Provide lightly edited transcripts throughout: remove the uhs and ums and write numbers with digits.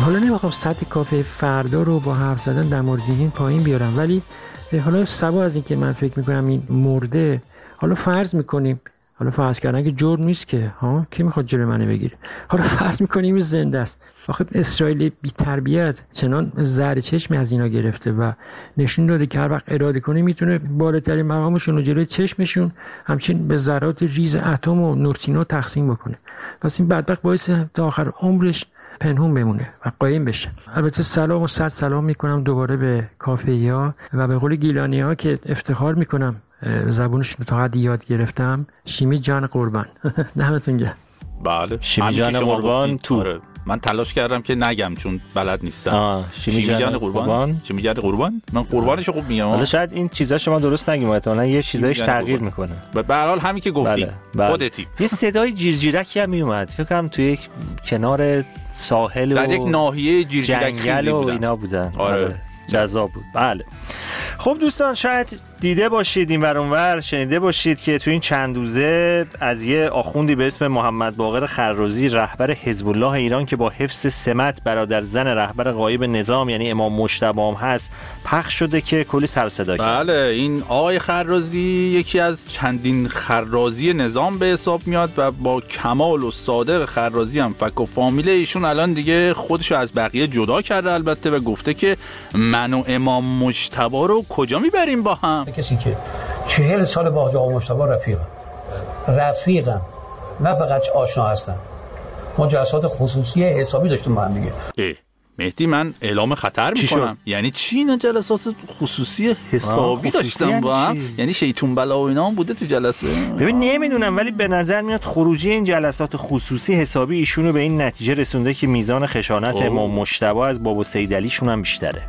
حالا نمیخوام سطح کافه فردا رو با حرف زدن در مورد این پایین بیارم، ولی حالا سوا از این که من فکر میکنم این مرده، حالا فرض میکنیم، حالا فرض کردن که جرم نیست که، ها کی میخواد جلوی منو بگیره، حالا فرض میکنیم زنده است. آخه اسرائیل بی تربیت چنان زهر چشمی از اینا گرفته و نشون داده که هر وقت اراده کنه میتونه بالاترین مقامشون رو جلوی چشمشون همچین به ذرات ریز اتم و نورتینو تقسیم بکنه. پس این بدبخت باعث تا آخر عمرش پنهون بمونه و قایم بشه. البته سلام و صد سلام میکنم دوباره به کافه‌ها و به قول گیلانی‌ها که افتخار میکنم زبونش رو تا حدی یاد گرفتم، شیمی جان قربان. دمتون گرم. بله شیمی جان قربان تو من تلاش کردم که نگم چون بلد نیستم. شیمی جان قربان. شیمی جان قربان. من قربانشو خوب میگم. حالا شاید این چیزا شما درست نگیم، احتمالاً یه چیزایش تغییر میکنه. به هر حال همین که گفتی خودتی. یه صدای جیرجیرکی هم میومد، فکر کنم توی یک کنار ساحل و در یک ناحیه جنگل و اینا بودن. آره جذاب بود. بله. خب دوستان، شاید دیده باشید این ور اون ور، شنیده باشید که تو این چند روزه از یه آخوندی به اسم محمد باقر خرازی رهبر حزب الله ایران که با حفظ سمت برادر زن رهبر غایب نظام یعنی امام مجتبی هم هست پخش شده که کلی سر صدا کرد. بله، این آقای خرازی یکی از چندین خرازی نظام به حساب میاد و با کمال و صادق خرازی هم فک و فامیل ایشون الان دیگه خودشو از بقیه جدا کرده البته و گفته که من و امام مجتبی رو کجا میبریم با هم. کسی که 40 سال با حاج آقا مجتبی رفیقم نه فقط آشنا هستم، ما جلسات خصوصی حسابی داشتیم با هم دیگه. مهدی من اعلام خطر میکنم. یعنی چی اینا جلسات خصوصی حسابی داشتن با هم؟ یعنی شیطون بلا و اینا هم بوده تو جلسه؟ ببین نمیدونم، ولی به نظر میاد خروجی این جلسات خصوصی حسابی ایشونو به این نتیجه رسونده که میزان خشانت امام مجتبی از بابا سیدعلی شون هم بیشتره.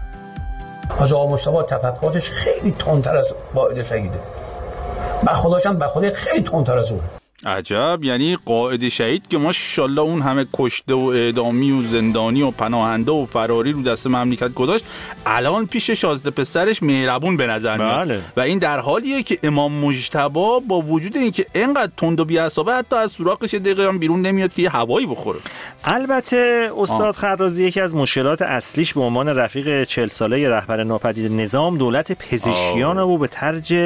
حاج آقا مجتبی تفکراتش خیلی تندتر از قائد شهیده. من خداشم به خودی خیلی تندتر از اون. عجب، یعنی قائد شهید که ماشاءالله اون همه کشته و اعدامی و زندانی و پناهنده و فراری رو دست مملکت گذاشت، الان پیش شازده پسرش مهربون به نظر میاد. بله. و این در حالیه که امام مجتبی با وجود اینکه اینقدر تند و بی‌عصابه حتی از سوراخش دقیقاً بیرون نمیاد که یه هوایی بخوره. البته استاد خرازی یکی از مشکلات اصلیش به عنوان رفیق 40 ساله رهبر ناپدید نظام دولت پزشکیان و به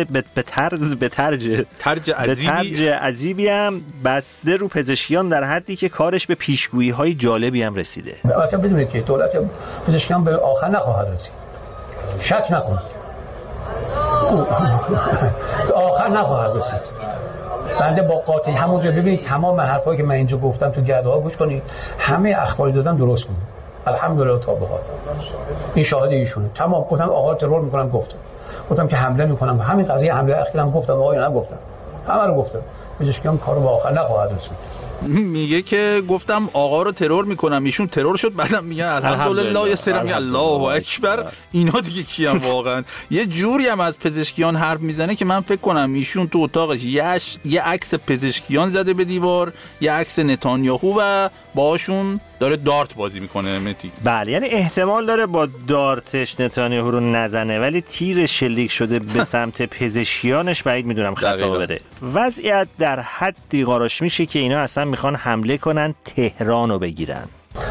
طرز عجیبی هم بسته رو پزشکیان، در حدی که کارش به پیشگویی‌های جالبی هم رسیده. البته بدونید که دولت پزشکیان به آخر نخواهد رسید. شک نکنید. آخر نخواهد رسید. بنده با قاطعی همونجا ببینید تمام حرفایی که من اینجا گفتم تو گرده‌ها گوش کنید، همه اخباری دادم درست بود. الحمدلله تا به حال. این شاهد ایشونه. تمام گفتم آقا ترور می‌کنم، گفتم که حمله می‌کنم. همین قضیه حمله اخیرام گفتم، آقا نگفتم. همه رو گفتم. پزشکیان کارو به آخر نخواهد رسید. میگه که گفتم آقا رو ترور میکنم، ایشون ترور شد، بعدم میگه الحمدلله، یه سرم میگه الله اکبر. اینا دیگه کیان واقعا؟ یه جوری هم از پزشکیان حرف میزنه که من فکر کنم ایشون تو اتاقش یه عکس پزشکیان زده به دیوار، یه عکس نتانیاهو و باهاشون داره دارت بازی میکنه. متی بله، یعنی احتمال داره با دارتش نتانیاهو رو نزنه، ولی تیر شلیک شده به سمت پزشکیانش بعید میدونم خطا بره. وضعیت در حدی قاراش میشه که اینا اصلا میخوان حمله کنن تهران رو بگیرن.